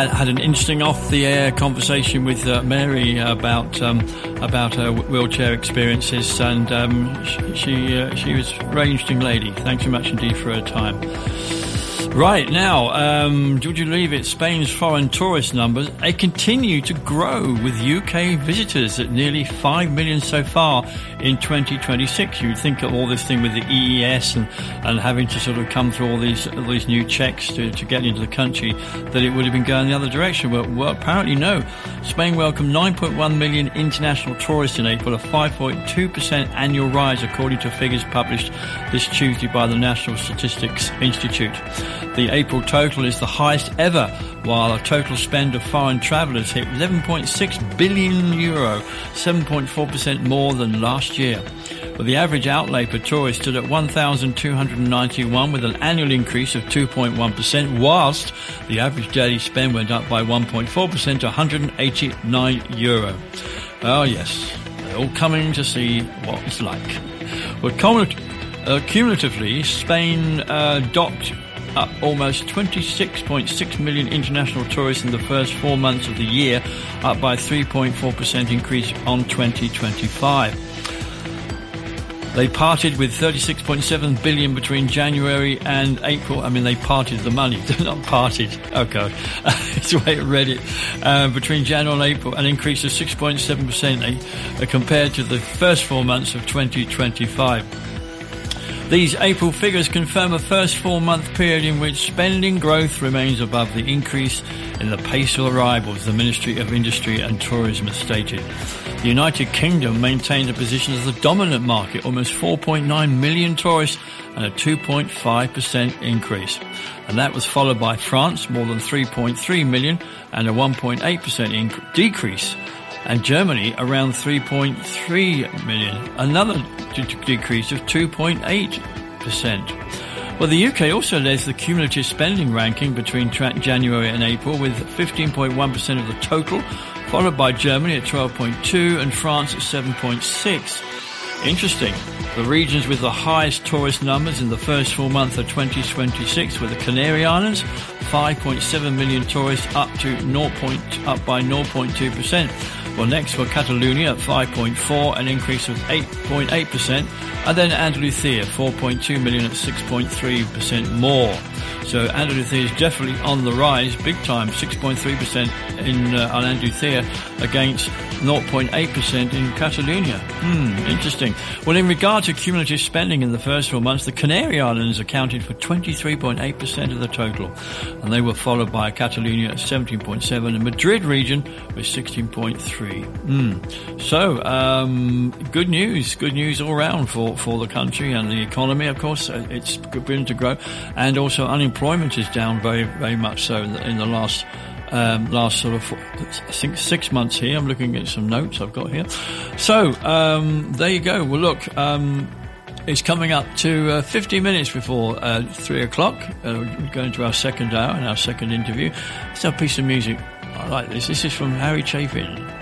had an interesting off-the-air conversation with Mary about her wheelchair experiences, and she was a very interesting lady. Thanks very much indeed for her time. Right, now, would you believe it, Spain's foreign tourist numbers, they continue to grow, with UK visitors at nearly 5 million so far in 2026. You'd think of all this thing with the EES and having to sort of come through all these new checks to get into the country, that it would have been going the other direction. Well, apparently no. Spain welcomed 9.1 million international tourists in April, a 5.2% annual rise, according to figures published this Tuesday by the National Statistics Institute. The April total is the highest ever, while a total spend of foreign travellers hit €11.6 billion, 7.4% more than last year. Well, the average outlay per tourist stood at €1,291, with an annual increase of 2.1%, whilst the average daily spend went up by 1.4% to €189. Oh yes, they're all coming to see what it's like. Well, cumulatively, Spain docked up almost 26.6 million international tourists in the first 4 months of the year, up by 3.4% increase on 2025. They parted with 36.7 billion between January and April. I mean, they parted the money, not parted. Oh God, it's the way I read it. Between January and April, an increase of 6.7% compared to the first 4 months of 2025. These April figures confirm a first 4-month period in which spending growth remains above the increase in the pace of arrivals, the Ministry of Industry and Tourism has stated. The United Kingdom maintained a position as the dominant market, almost 4.9 million tourists and a 2.5% increase. And that was followed by France, more than 3.3 million and a 1.8% decrease. And Germany, around 3.3 million, another decrease of 2.8%. Well, the UK also leads the cumulative spending ranking between January and April, with 15.1% of the total, followed by Germany at 12.2% and France at 7.6%. Interesting. The regions with the highest tourist numbers in the first 4 months of 2026 were the Canary Islands, 5.7 million tourists, up by 0.2%. Well, next for Catalonia at 5.4, an increase of 8.8%, and then Andalusia, 4.2 million at 6.3% more. So Andalusia is definitely on the rise, big time, 6.3% on Andalusia against 0.8% in Catalonia. Interesting. Well, in regard to cumulative spending in the first 4 months, the Canary Islands accounted for 23.8% of the total, and they were followed by Catalonia at 17.7% and Madrid region with 16.3%. So, good news all round for the country and the economy. Of course, it's beginning to grow, and also unemployment is down very, very much so in the last sort of, I think, 6 months here. I'm looking at some notes I've got here. So, there you go. Well, look, it's coming up to 50 minutes before 3 o'clock. We're going to our second hour and our second interview. It's a piece of music. I like this. This is from Harry Chapin.